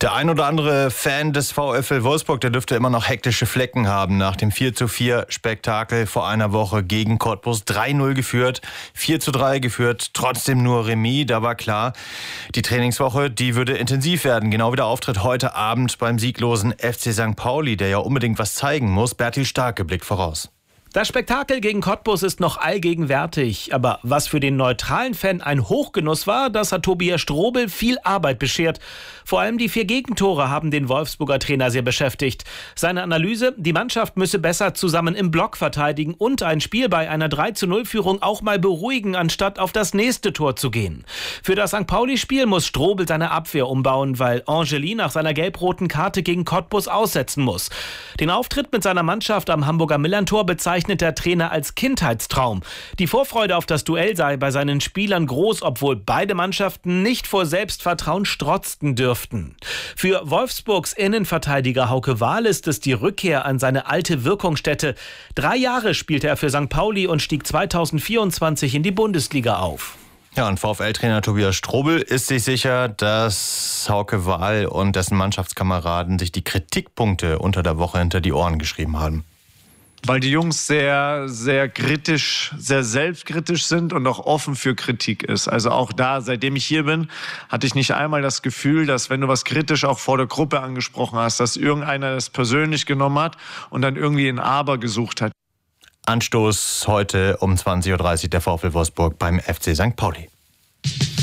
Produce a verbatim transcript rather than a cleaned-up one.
Der ein oder andere Fan des VfL Wolfsburg, der dürfte immer noch hektische Flecken haben nach dem vier zu vier Spektakel vor einer Woche gegen Cottbus. drei null geführt, vier zu drei geführt, trotzdem nur Remis. Da war klar, die Trainingswoche, die würde intensiv werden. Genau wie der Auftritt heute Abend beim sieglosen F C Sankt Pauli, der ja unbedingt was zeigen muss. Bertil Starke blickt voraus. Das Spektakel gegen Cottbus ist noch allgegenwärtig. Aber was für den neutralen Fan ein Hochgenuss war, das hat Tobias Strobel viel Arbeit beschert. Vor allem die vier Gegentore haben den Wolfsburger Trainer sehr beschäftigt. Seine Analyse: Die Mannschaft müsse besser zusammen im Block verteidigen und ein Spiel bei einer drei zu null Führung auch mal beruhigen, anstatt auf das nächste Tor zu gehen. Für das Sankt Pauli-Spiel muss Strobel seine Abwehr umbauen, weil Angeli nach seiner gelb-roten Karte gegen Cottbus aussetzen muss. Den Auftritt mit seiner Mannschaft am Hamburger Millerntor bezeichnet der Trainer als Kindheitstraum. Die Vorfreude auf das Duell sei bei seinen Spielern groß, obwohl beide Mannschaften nicht vor Selbstvertrauen strotzten dürften. Für Wolfsburgs Innenverteidiger Hauke Wahl ist es die Rückkehr an seine alte Wirkungsstätte. Drei Jahre spielte er für Sankt Pauli und stieg zweitausendvierundzwanzig in die Bundesliga auf. Ja, und VfL-Trainer Tobias Strobel ist sich sicher, dass Hauke Wahl und dessen Mannschaftskameraden sich die Kritikpunkte unter der Woche hinter die Ohren geschrieben haben. Weil die Jungs sehr, sehr kritisch, sehr selbstkritisch sind und auch offen für Kritik ist. Also auch da, seitdem ich hier bin, hatte ich nicht einmal das Gefühl, dass wenn du was kritisch auch vor der Gruppe angesprochen hast, dass irgendeiner das persönlich genommen hat und dann irgendwie ein Aber gesucht hat. Anstoß heute um zwanzig Uhr dreißig der VfL Wolfsburg beim F C Sankt Pauli.